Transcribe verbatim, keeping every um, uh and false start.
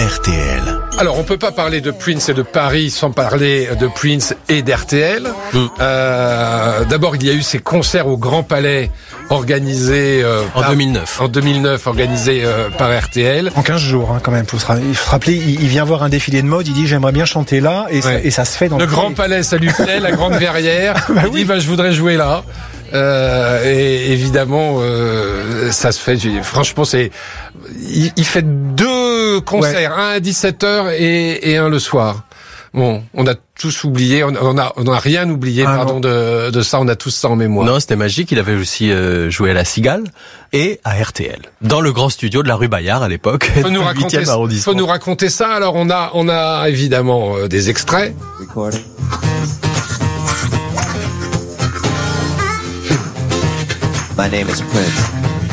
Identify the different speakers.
Speaker 1: R T L.
Speaker 2: Alors, on peut pas parler de Prince et de Paris sans parler de Prince et d'R T L. Mmh. Euh, d'abord, il y a eu ces concerts au Grand Palais organisés euh,
Speaker 3: en
Speaker 2: par,
Speaker 3: deux mille neuf.
Speaker 2: En deux mille neuf, organisés euh, par R T L.
Speaker 4: En quinze jours, hein, quand même. Faut se, il faut se rappeler, il, il vient voir un défilé de mode. Il dit j'aimerais bien chanter là, et, ouais. ça, et ça se fait dans
Speaker 2: le
Speaker 4: le
Speaker 2: Grand Palais. Ça lui plaît, la Grande Verrière. bah il oui. dit bah je voudrais jouer là. Euh, et évidemment, euh, ça se fait. Franchement, c'est. Il, il fait deux concerts, ouais. un à dix-sept heures et, et un le soir. Bon, on a tous oublié, on, on a, on a rien oublié, ah, pardon, de, de ça. On a tous ça en mémoire.
Speaker 3: Non, c'était magique. Il avait aussi euh, joué à la Cigale et à R T L dans le grand studio de la rue Bayard à l'époque.
Speaker 2: Faut nous raconter. Faut nous raconter ça. Alors, on a, on a évidemment euh, des extraits. Recording.
Speaker 5: My name is Prince.